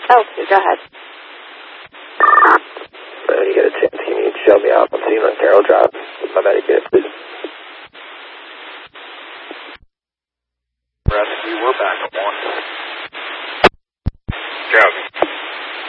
Okay, go ahead. You get a chance, can you show me up? I'm seeing on Carroll Drive with my Medicare, please.